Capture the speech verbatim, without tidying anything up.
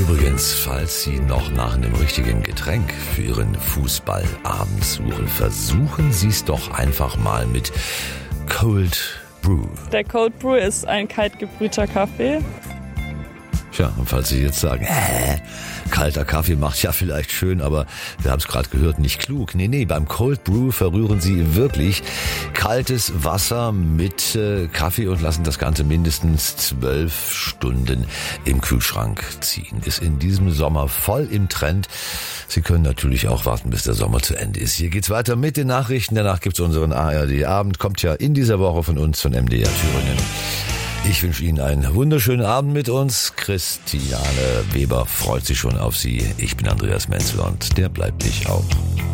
Übrigens, falls Sie noch nach einem richtigen Getränk für Ihren Fußballabend suchen, versuchen Sie es doch einfach mal mit Cold Brew. Der Cold Brew ist ein kalt gebrühter Kaffee. Tja, und falls Sie jetzt sagen, äh, kalter Kaffee macht ja vielleicht schön, aber wir haben es gerade gehört, nicht klug. Nee, nee, beim Cold Brew verrühren Sie wirklich kaltes Wasser mit äh, Kaffee und lassen das Ganze mindestens zwölf Stunden im Kühlschrank ziehen. Ist in diesem Sommer voll im Trend. Sie können natürlich auch warten, bis der Sommer zu Ende ist. Hier geht's weiter mit den Nachrichten. Danach gibt's unseren A R D-Abend. Kommt ja in dieser Woche von uns, von M D R Thüringen. Ich wünsche Ihnen einen wunderschönen Abend mit uns. Christiane Weber freut sich schon auf Sie. Ich bin Andreas Menzel und der bleibt dich auch.